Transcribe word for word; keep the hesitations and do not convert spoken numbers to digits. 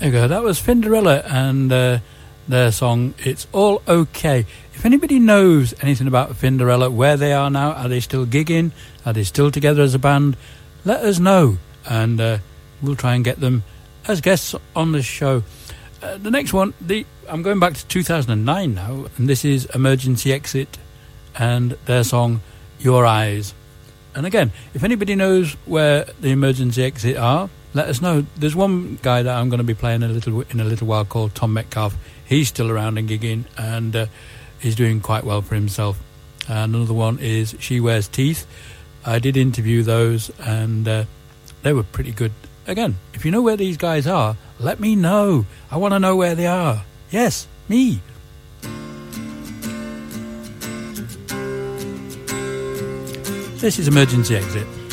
There you go. That was Finderella and uh, their song, It's All Okay. If anybody knows anything about Finderella, where they are now, are they still gigging? Are they still together as a band? Let us know, and uh, we'll try and get them as guests on the show. Uh, the next one, the I'm going back to two thousand nine now, and this is Emergency Exit and their song, Your Eyes. And again, if anybody knows where the Emergency Exit are, let us know. There's one guy that I'm going to be playing a little in a little while called Tom Metcalf. He's still around and gigging, and uh, he's doing quite well for himself. And another one is She Wears Teeth. I did interview those, and uh, they were pretty good. Again, if you know where these guys are, let me know. I want to know where they are. Yes, me. This is Emergency Exit.